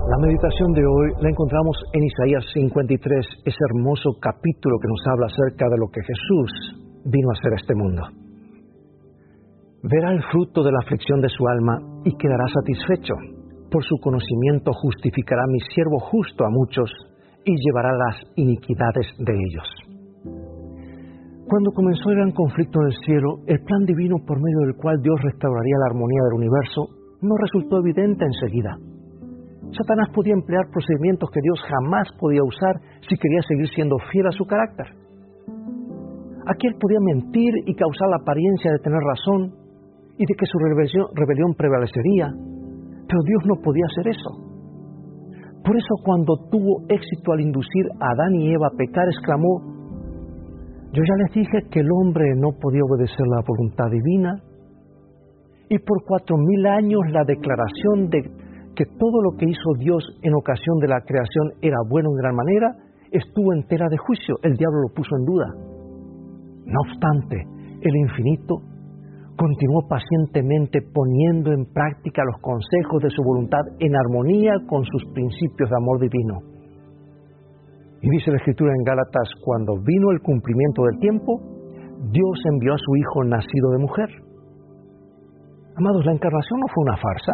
La meditación de hoy la encontramos en Isaías 53, ese hermoso capítulo que nos habla acerca de lo que Jesús vino a hacer a este mundo. Verá el fruto de la aflicción de su alma y quedará satisfecho. Por su conocimiento justificará mi siervo justo a muchos y llevará las iniquidades de ellos. Cuando comenzó el gran conflicto en el cielo, el plan divino por medio del cual Dios restauraría la armonía del universo no resultó evidente enseguida. Satanás podía emplear procedimientos que Dios jamás podía usar si quería seguir siendo fiel a su carácter. Aquí él podía mentir y causar la apariencia de tener razón y de que su rebelión prevalecería, pero Dios no podía hacer eso. Por eso cuando tuvo éxito al inducir a Adán y Eva a pecar, exclamó: yo ya les dije que el hombre no podía obedecer la voluntad divina, y por 4000 años la declaración de que todo lo que hizo Dios en ocasión de la creación era bueno en gran manera, estuvo en tela de juicio. El diablo lo puso en duda. No obstante, el infinito continuó pacientemente poniendo en práctica los consejos de su voluntad en armonía con sus principios de amor divino. Y dice la Escritura en Gálatas: cuando vino el cumplimiento del tiempo, Dios envió a su Hijo nacido de mujer. Amados, la encarnación no fue una farsa.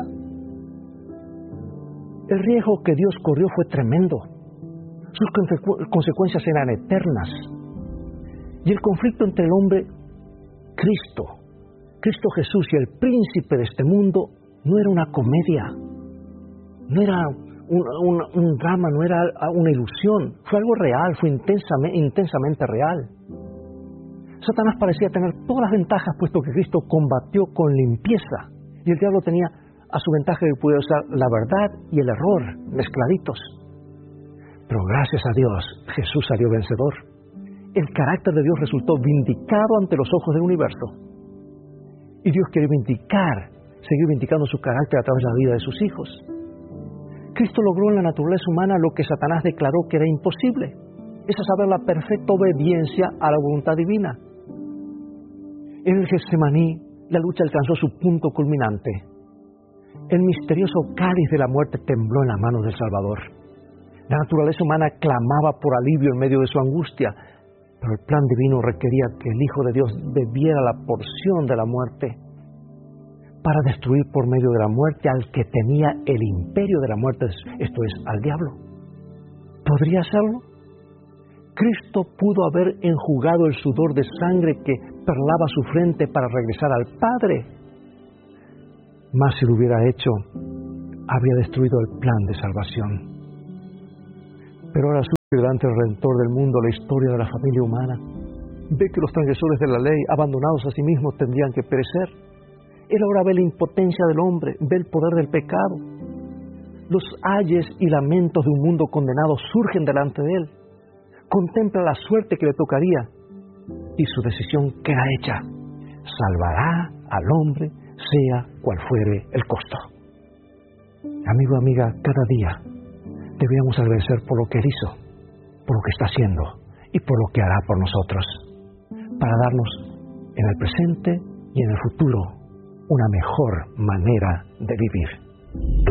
El riesgo que Dios corrió fue tremendo. Sus consecuencias eran eternas. Y el conflicto entre el hombre, Cristo Jesús y el príncipe de este mundo, no era una comedia, no era un drama, no era una ilusión. Fue algo real, fue intensamente real. Satanás parecía tener todas las ventajas, puesto que Cristo combatió con limpieza, y el diablo tenía a su ventaja que podía usar la verdad y el error mezcladitos. Pero gracias a Dios, Jesús salió vencedor. El carácter de Dios resultó vindicado ante los ojos del universo. Y Dios quiere seguir vindicando su carácter a través de la vida de sus hijos. Cristo logró en la naturaleza humana lo que Satanás declaró que era imposible. Es saber la perfecta obediencia a la voluntad divina. En el Getsemaní, la lucha alcanzó su punto culminante. El misterioso cáliz de la muerte tembló en las manos del Salvador. La naturaleza humana clamaba por alivio en medio de su angustia, pero el plan divino requería que el Hijo de Dios bebiera la porción de la muerte para destruir por medio de la muerte al que tenía el imperio de la muerte, esto es, al diablo. ¿Podría hacerlo? Cristo pudo haber enjugado el sudor de sangre que perlaba su frente para regresar al Padre. Mas si lo hubiera hecho, habría destruido el plan de salvación. Pero ahora sufre delante del Redentor del mundo la historia de la familia humana. Ve que los transgresores de la ley, abandonados a sí mismos, tendrían que perecer. Él ahora ve la impotencia del hombre, ve el poder del pecado. Los ayes y lamentos de un mundo condenado surgen delante de él. Contempla la suerte que le tocaría y su decisión queda hecha. Salvará al hombre, sea cual fuere el costo. Amigo, amiga, cada día deberíamos agradecer por lo que Él hizo, por lo que está haciendo y por lo que hará por nosotros, para darnos en el presente y en el futuro una mejor manera de vivir.